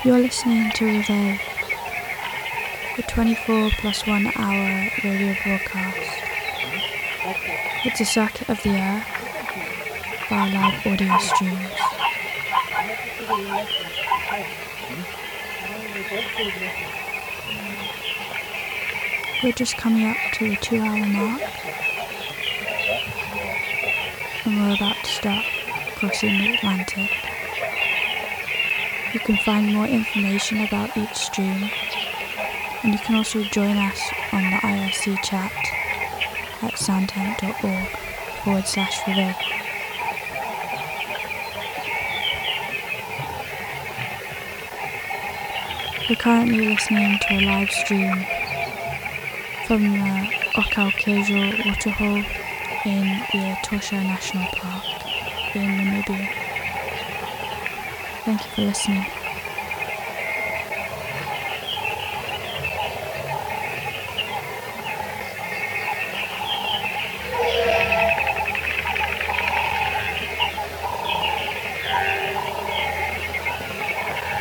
You're listening to Reveille, the 24 plus 1 hour radio broadcast. It's a circuit of the earth via live audio streams. We're just coming up to the 2-hour mark, and we're about to start crossing the Atlantic. You can find more information about each stream, and you can also join us on the IRC chat at soundtemp.org/Reveille. We're currently listening to a live stream from the Okaukejo waterhole in the Etosha National Park in Namibia. Thank you for listening.